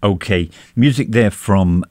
Okay, music there from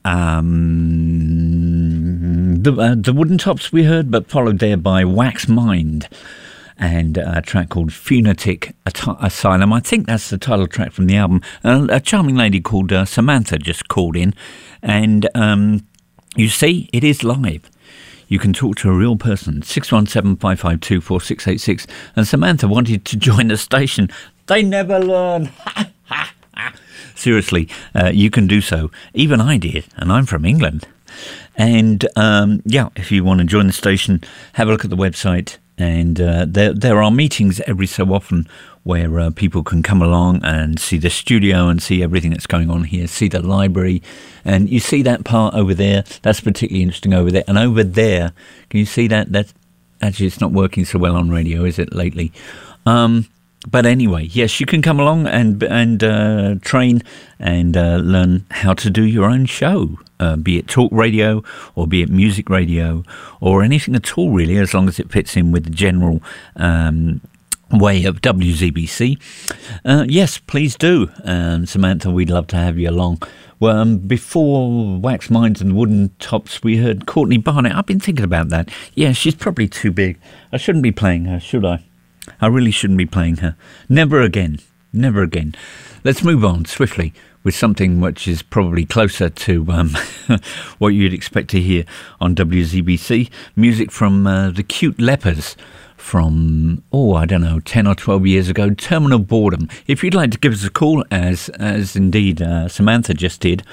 the Wooden Tops we heard, but followed there by Wax Mind and a track called Funatic Asylum. I think that's the title track from the album. A charming lady called Samantha just called in, and you see, it is live. You can talk to a real person, 617-552-4686, and Samantha wanted to join the station. They never learn. Seriously, you can do so. Even I did, and I'm from England. And if you want to join the station, have a look at the website. And there are meetings every so often where people can come along and see the studio and see everything that's going on here, see the library. And you see that part over there. That's particularly interesting over there. And over there, can you see that? Actually, it's not working so well on radio, is it, lately? But anyway, yes, you can come along and train and learn how to do your own show, be it talk radio or be it music radio or anything at all, really, as long as it fits in with the general way of WZBC. Yes, please do. Samantha, we'd love to have you along. Well, before Wax Minds and Wooden Tops, we heard Courtney Barnett. I've been thinking about that. Yeah, she's probably too big. I shouldn't be playing her, should I? I really shouldn't be playing her. Never again. Never again. Let's move on swiftly with something which is probably closer to what you'd expect to hear on WZBC. Music from the Cute Lepers from, 10 or 12 years ago, Terminal Boredom. If you'd like to give us a call, as indeed Samantha just did,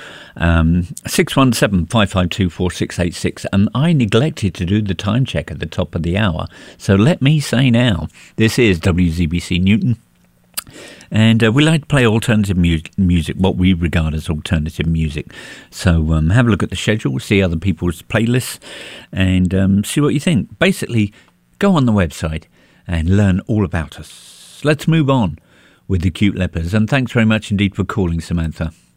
617-552-4686. And I neglected to do the time check at the top of the hour. So let me say now, this is WZBC Newton. And we like to play alternative music, what we regard as alternative music. So have a look at the schedule, see other people's playlists, and see what you think. Basically, go on the website and learn all about us. Let's move on with the Cute Lepers. And thanks very much indeed for calling, Samantha.